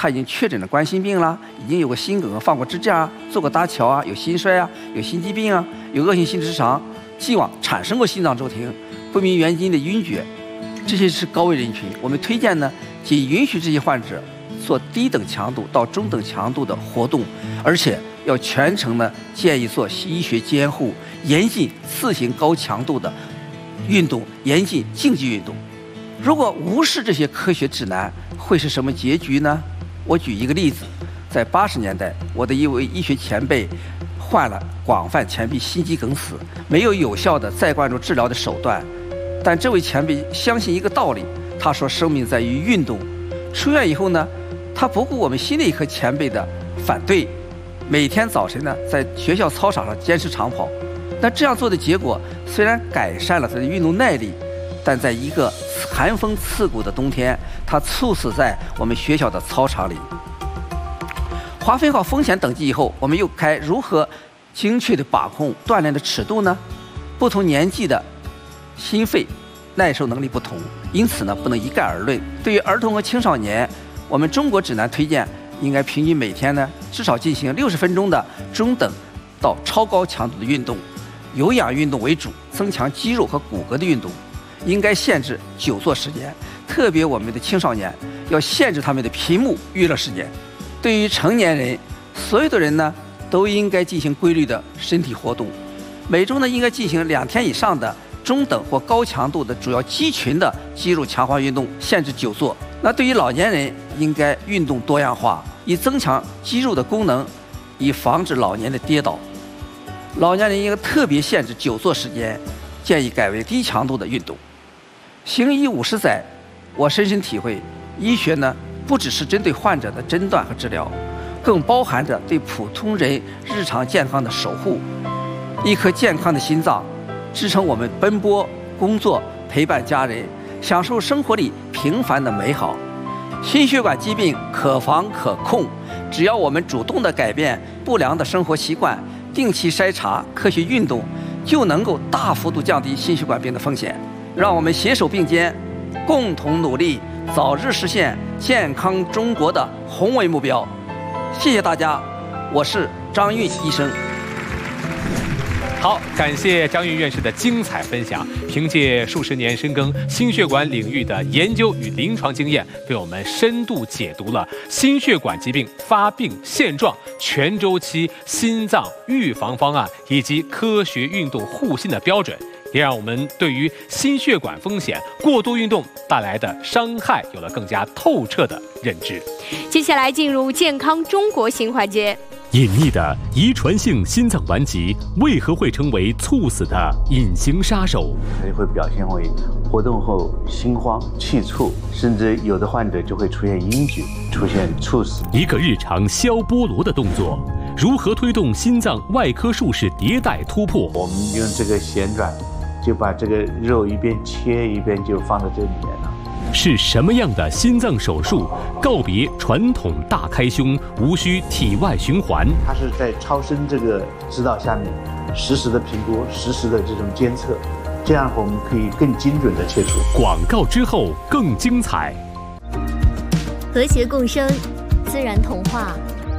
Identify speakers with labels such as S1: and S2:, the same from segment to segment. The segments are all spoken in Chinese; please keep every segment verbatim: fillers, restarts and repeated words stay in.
S1: 他已经确诊了冠心病了，已经有过心梗、放过支架啊，做过搭桥啊，有心衰啊，有心肌病啊，有恶性心室失常，既往产生过心脏骤停、不明原因的晕厥，这些是高危人群。我们推荐呢，仅允许这些患者做低等强度到中等强度的活动，而且要全程呢建议做医学监护，严禁次型高强度的运动，严禁竞技运动。如果无视这些科学指南，会是什么结局呢？我举一个例子，在八十年代，我的一位医学前辈患了广泛前臂心肌梗死，没有有效的再灌注治疗的手段，但这位前辈相信一个道理，他说生命在于运动。出院以后呢，他不顾我们心内科前辈的反对，每天早晨呢在学校操场上坚持长跑。那这样做的结果虽然改善了他的运动耐力，但在一个寒风刺骨的冬天，他猝死在我们学校的操场里。划分好风险等级以后，我们又该如何精确地把控锻炼的尺度呢？不同年纪的心肺耐受能力不同，因此呢不能一概而论。对于儿童和青少年，我们中国指南推荐应该平均每天呢至少进行六十分钟的中等到超高强度的运动，有氧运动为主，增强肌肉和骨骼的运动。应该限制久坐时间，特别我们的青少年要限制他们的屏幕娱乐时间。对于成年人，所有的人呢都应该进行规律的身体活动，每周呢应该进行两天以上的中等或高强度的主要肌群的肌肉强化运动，限制久坐。那对于老年人，应该运动多样化，以增强肌肉的功能，以防止老年的跌倒。老年人应该特别限制久坐时间，建议改为低强度的运动。行医五十载，我深深体会，医学呢不只是针对患者的诊断和治疗，更包含着对普通人日常健康的守护。一颗健康的心脏，支撑我们奔波工作，陪伴家人，享受生活里平凡的美好。心血管疾病可防可控，只要我们主动地改变不良的生活习惯，定期筛查，科学运动，就能够大幅度降低心血管病的风险。让我们携手并肩，共同努力，早日实现健康中国的宏伟目标。谢谢大家，我是张运医生。
S2: 好，感谢张运院士的精彩分享。凭借数十年深耕心血管领域的研究与临床经验，为我们深度解读了心血管疾病发病现状、全周期心脏预防方案以及科学运动护心的标准，也让我们对于心血管风险、过度运动带来的伤害有了更加透彻的认知。
S3: 接下来进入健康中国新环节。
S4: 隐匿的遗传性心脏顽疾为何会成为猝死的隐形杀手？
S5: 它就会表现为活动后心慌、气促，甚至有的患者就会出现晕厥，出现猝死。
S4: 一个日常削菠萝的动作，如何推动心脏外科术式迭代突破？
S5: 我们用这个旋转，就把这个肉一边切一边就放在这里面了。
S4: 是什么样的心脏手术告别传统大开胸，无需体外循环？
S5: 它是在超声这个指导下面，实时的评估，实时的这种监测，这样我们可以更精准的切除。
S4: 广告之后更精彩。
S6: 和谐共生，自然童话。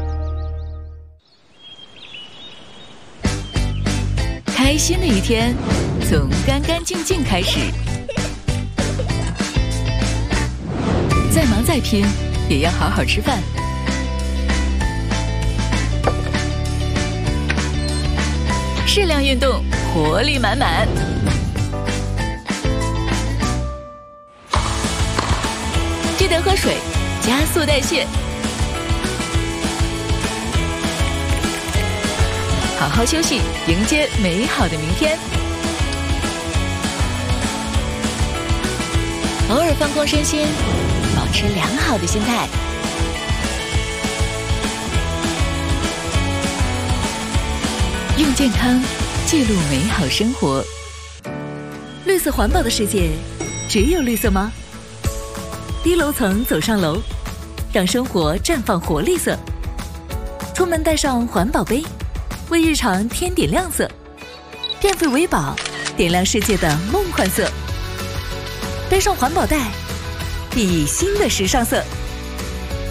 S7: 开心的一天，从干干净净开始。再忙再拼，也要好好吃饭。适量运动，活力满满。记得喝水，加速代谢。好好休息，迎接美好的明天。偶尔放空身心，保持良好的心态。用健康记录美好生活。绿色环保的世界，只有绿色吗？低楼层走上楼，让生活绽放活力色。出门带上环保杯，为日常添点亮色。电费为宝，点亮世界的梦幻色。背上环保袋，熠熠新的时尚色。